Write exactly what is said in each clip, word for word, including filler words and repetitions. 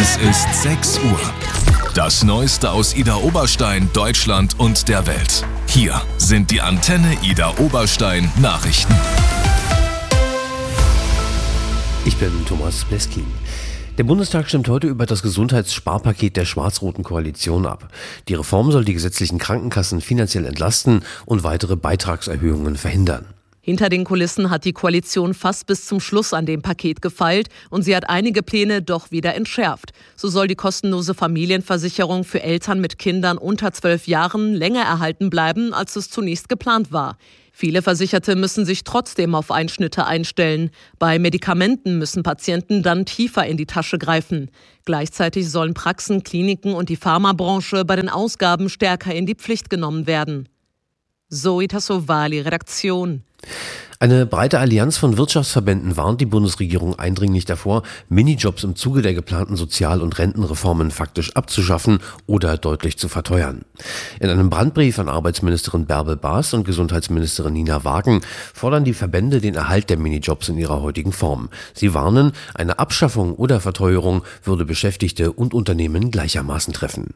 Es ist sechs Uhr. Das Neueste aus Idar Oberstein, Deutschland und der Welt. Hier sind die Antenne Idar Oberstein Nachrichten. Ich bin Thomas Bleskin. Der Bundestag stimmt heute über das Gesundheitssparpaket der schwarz-roten Koalition ab. Die Reform soll die gesetzlichen Krankenkassen finanziell entlasten und weitere Beitragserhöhungen verhindern. Hinter den Kulissen hat die Koalition fast bis zum Schluss an dem Paket gefeilt und sie hat einige Pläne doch wieder entschärft. So soll die kostenlose Familienversicherung für Eltern mit Kindern unter zwölf Jahren länger erhalten bleiben, als es zunächst geplant war. Viele Versicherte müssen sich trotzdem auf Einschnitte einstellen. Bei Medikamenten müssen Patienten dann tiefer in die Tasche greifen. Gleichzeitig sollen Praxen, Kliniken und die Pharmabranche bei den Ausgaben stärker in die Pflicht genommen werden. Zoe Tassovali, Redaktion. Eine breite Allianz von Wirtschaftsverbänden warnt die Bundesregierung eindringlich davor, Minijobs im Zuge der geplanten Sozial- und Rentenreformen faktisch abzuschaffen oder deutlich zu verteuern. In einem Brandbrief an Arbeitsministerin Bärbel Baas und Gesundheitsministerin Nina Wagen fordern die Verbände den Erhalt der Minijobs in ihrer heutigen Form. Sie warnen, eine Abschaffung oder Verteuerung würde Beschäftigte und Unternehmen gleichermaßen treffen.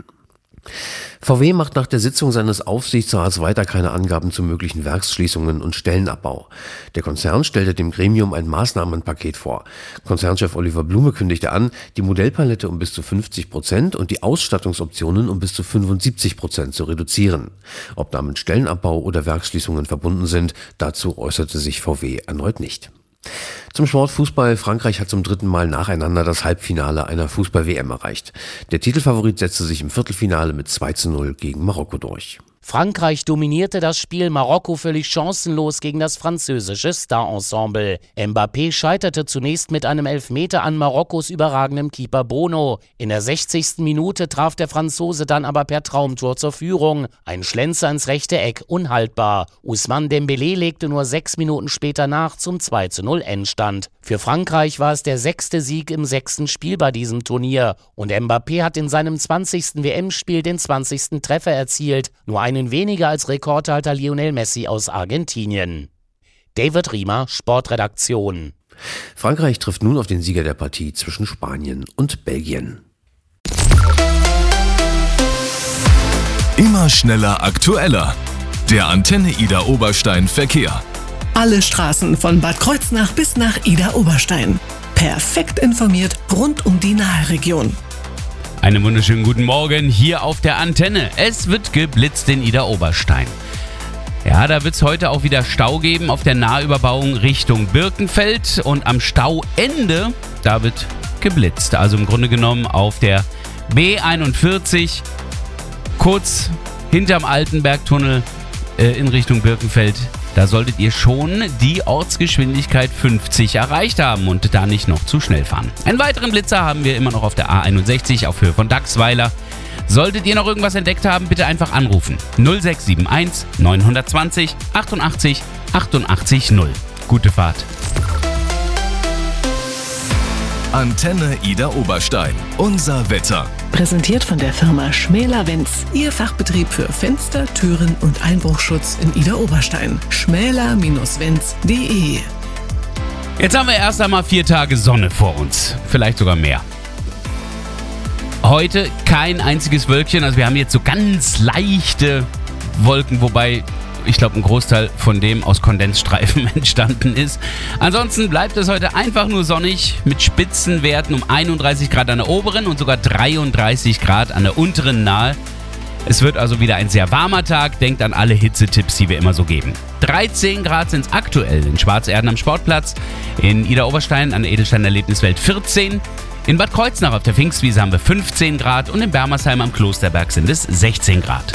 V W macht nach der Sitzung seines Aufsichtsrats weiter keine Angaben zu möglichen Werksschließungen und Stellenabbau. Der Konzern stellte dem Gremium ein Maßnahmenpaket vor. Konzernchef Oliver Blume kündigte an, die Modellpalette um bis zu fünfzig Prozent und die Ausstattungsoptionen um bis zu fünfundsiebzig Prozent zu reduzieren. Ob damit Stellenabbau oder Werksschließungen verbunden sind, dazu äußerte sich V W erneut nicht. Zum Sport Fußball. Frankreich hat zum dritten Mal nacheinander das Halbfinale einer Fußball-W M erreicht. Der Titelfavorit setzte sich im Viertelfinale mit zwei zu null gegen Marokko durch. Frankreich dominierte das Spiel, Marokko völlig chancenlos gegen das französische Star-Ensemble. Mbappé scheiterte zunächst mit einem Elfmeter an Marokkos überragendem Keeper Bono. In der sechzigsten Minute traf der Franzose dann aber per Traumtor zur Führung. Ein Schlenzer ins rechte Eck, unhaltbar. Ousmane Dembélé legte nur sechs Minuten später nach zum zwei zu null Endstand. Für Frankreich war es der sechste Sieg im sechsten Spiel bei diesem Turnier. Und Mbappé hat in seinem zwanzigsten W M-Spiel den zwanzigsten Treffer erzielt. Nur einen weniger als Rekordhalter Lionel Messi aus Argentinien. David Riemer, Sportredaktion. Frankreich trifft nun auf den Sieger der Partie zwischen Spanien und Belgien. Immer schneller, aktueller. Der Antenne Idar Oberstein Verkehr. Alle Straßen von Bad Kreuznach bis nach Idar Oberstein. Perfekt informiert rund um die Nahe-Region. Einen wunderschönen guten Morgen hier auf der Antenne. Es wird geblitzt in Idar Oberstein. Ja, da wird es heute auch wieder Stau geben auf der Nahüberbauung Richtung Birkenfeld. Und am Stauende, da wird geblitzt. Also im Grunde genommen auf der B einundvierzig, kurz hinterm Altenbergtunnel äh, in Richtung Birkenfeld. Da solltet ihr schon die Ortsgeschwindigkeit fünfzig erreicht haben und da nicht noch zu schnell fahren. Einen weiteren Blitzer haben wir immer noch auf der A einundsechzig auf Höhe von Dachsweiler. Solltet ihr noch irgendwas entdeckt haben, bitte einfach anrufen. null sechs sieben eins neun zwei null achtundachtzig achtundachtzig null. Gute Fahrt. Antenne Idar Oberstein. Unser Wetter. Präsentiert von der Firma Schmäler-Wenz. Ihr Fachbetrieb für Fenster, Türen und Einbruchschutz in Idar Oberstein. schmäler Bindestrich wenz punkt de. Jetzt haben wir erst einmal vier Tage Sonne vor uns. Vielleicht sogar mehr. Heute kein einziges Wölkchen. Also wir haben jetzt so ganz leichte Wolken, wobei ich glaube, ein Großteil von dem aus Kondensstreifen entstanden ist. Ansonsten bleibt es heute einfach nur sonnig mit Spitzenwerten um einunddreißig Grad an der oberen und sogar dreiunddreißig Grad an der unteren Nahe. Es wird also wieder ein sehr warmer Tag. Denkt an alle Hitzetipps, die wir immer so geben. dreizehn Grad sind es aktuell in Schwarzerden am Sportplatz, in Idar Oberstein an der Edelstein-Erlebniswelt vierzehn, in Bad Kreuznach auf der Pfingstwiese haben wir fünfzehn Grad und in Bermersheim am Klosterberg sind es sechzehn Grad.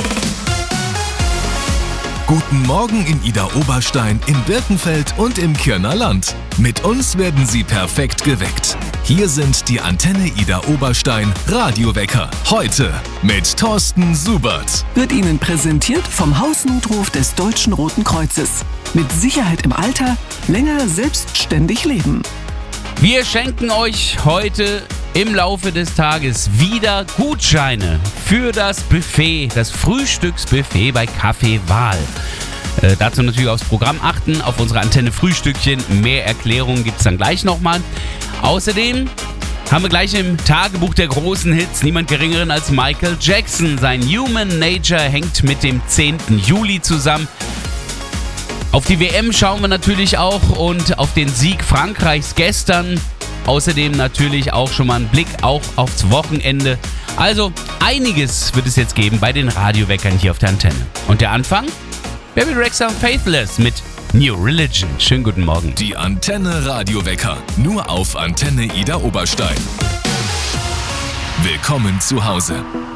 Guten Morgen in Idar Oberstein, in Birkenfeld und im Kirner Land. Mit uns werden Sie perfekt geweckt. Hier sind die Antenne Idar Oberstein Radiowecker. Heute mit Thorsten Subert. Wird Ihnen präsentiert vom Hausnotruf des Deutschen Roten Kreuzes. Mit Sicherheit im Alter, länger selbstständig leben. Wir schenken euch heute im Laufe des Tages wieder Gutscheine für das Buffet, das Frühstücksbuffet bei Café Wahl. Äh, dazu natürlich aufs Programm achten, auf unsere Antenne Frühstückchen. Mehr Erklärungen gibt es dann gleich nochmal. Außerdem haben wir gleich im Tagebuch der großen Hits niemand geringeren als Michael Jackson. Sein Human Nature hängt mit dem zehnten Juli zusammen. Auf die W M schauen wir natürlich auch und auf den Sieg Frankreichs gestern. Außerdem natürlich auch schon mal ein Blick auch aufs Wochenende. Also einiges wird es jetzt geben bei den Radioweckern hier auf der Antenne. Und der Anfang? Baby Rexha Faithless mit New Religion. Schönen guten Morgen. Die Antenne Radiowecker. Nur auf Antenne Ida Oberstein. Willkommen zu Hause.